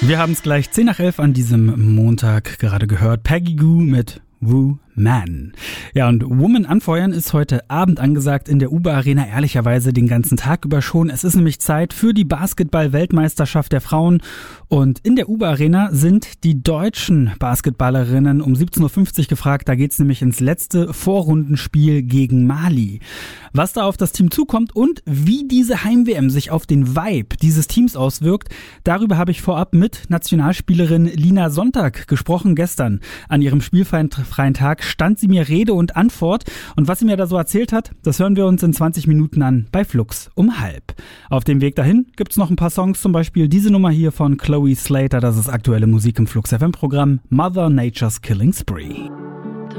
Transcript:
Wir haben es gleich 10 nach 11 an diesem Montag gerade gehört. Peggy Gou mit Woo Man. Ja, und Woman anfeuern ist heute Abend angesagt in der UBA Arena, ehrlicherweise den ganzen Tag über schon. Es ist nämlich Zeit für die Basketball-Weltmeisterschaft der Frauen und in der UBA Arena sind die deutschen Basketballerinnen um 17.50 Uhr gefragt. Da geht's nämlich ins letzte Vorrundenspiel gegen Mali. Was da auf das Team zukommt und wie diese Heim-WM sich auf den Vibe dieses Teams auswirkt, darüber habe ich vorab mit Nationalspielerin Lina Sonntag gesprochen. Gestern an ihrem spielfreien Tag stand sie mir Rede und Antwort und was sie mir da so erzählt hat, das hören wir uns in 20 Minuten an bei Flux um 12:30. Auf dem Weg dahin gibt's noch ein paar Songs, zum Beispiel diese Nummer hier von Chloe Slater, das ist aktuelle Musik im Flux FM Programm Mother Nature's Killing Spree.